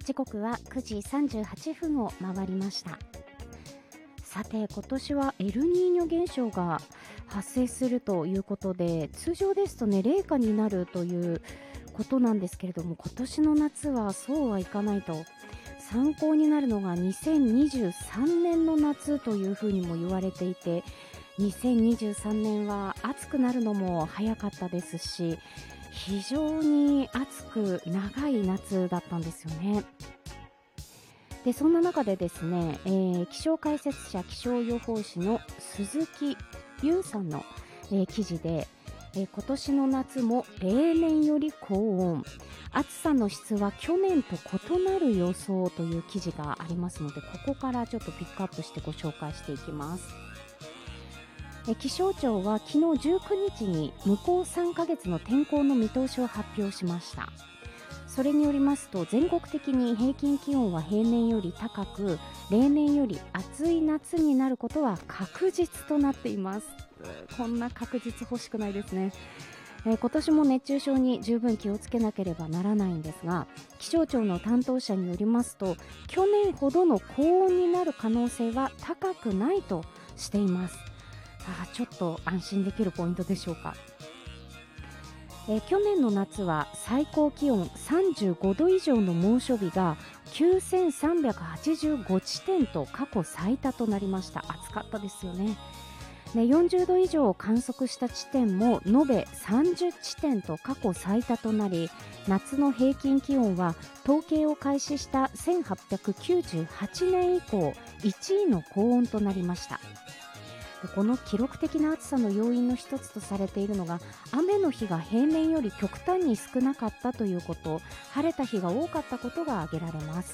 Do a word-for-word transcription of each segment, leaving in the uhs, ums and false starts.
時刻はくじさんじゅうはっぷんを回りました。さて、今年はエルニーニョ現象が発生するということで、通常ですとね、冷夏になるということなんですけれども、今年の夏はそうはいかないと。参考になるのがにせんにじゅうさんねんの夏というふうにも言われていて、にせんにじゅうさんねんは暑くなるのも早かったですし、非常に暑く長い夏だったんですよね。でそんな中でですね、えー、気象解説者気象予報士の鈴木優さんの、えー、記事で、えー、今年の夏も例年より高温、暑さの質は去年と異なる予想という記事がありますので、ここからちょっとピックアップしてご紹介していきます。え気象庁は昨日じゅうくにちに向こうさんかげつの天候の見通しを発表しました。それによりますと、全国的に平均気温は平年より高く、例年より暑い夏になることは確実となっています。こんな確実欲しくないですね。えー、今年も熱中症に十分気をつけなければならないんですが、気象庁の担当者によりますと、去年ほどの高温になる可能性は高くないとしています。あー、ちょっと安心できるポイントでしょうか。えー、去年の夏は最高気温さんじゅうごど以上の猛暑日がきゅうせんさんびゃくはちじゅうごちてんと過去最多となりました。暑かったですよね。でよんじゅうど以上を観測した地点も延べさんじゅっちてんと過去最多となり、夏の平均気温は統計を開始したせんはっぴゃくきゅうじゅうはちねん以降いちいの高温となりました。この記録的な暑さの要因の一つとされているのが、雨の日が平年より極端に少なかったということ、晴れた日が多かったことが挙げられます。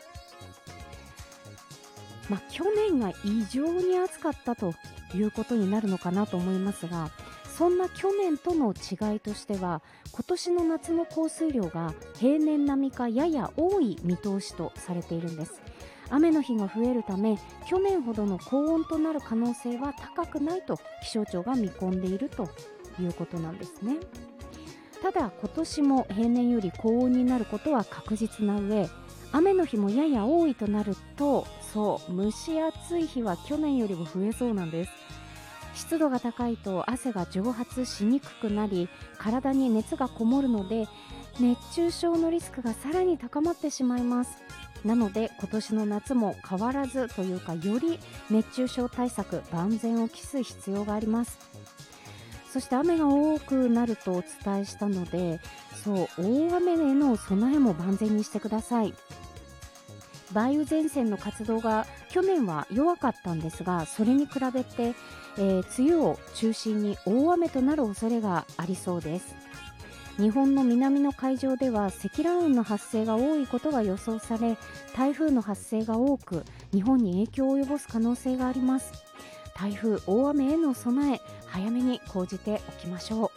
まあ、去年が異常に暑かったということになるのかなと思いますが、そんな去年との違いとしては、今年の夏の降水量が平年並みかやや多い見通しとされているんです。雨の日が増えるため、去年ほどの高温となる可能性は高くないと気象庁が見込んでいるということなんですね。ただ今年も平年より高温になることは確実な上、雨の日もやや多いとなると、そう蒸し暑い日は去年よりも増えそうなんです。湿度が高いと汗が蒸発しにくくなり、体に熱がこもるので熱中症のリスクがさらに高まってしまいます。なので今年の夏も変わらずというか、より熱中症対策万全を期す必要があります。そして雨が多くなるとお伝えしたので、そう大雨への備えも万全にしてください。梅雨前線の活動が去年は弱かったんですが、それに比べて、えー、梅雨を中心に大雨となる恐れがありそうです。日本の南の海上では積乱雲の発生が多いことが予想され、台風の発生が多く日本に影響を及ぼす可能性があります。台風大雨への備え、早めに講じておきましょう。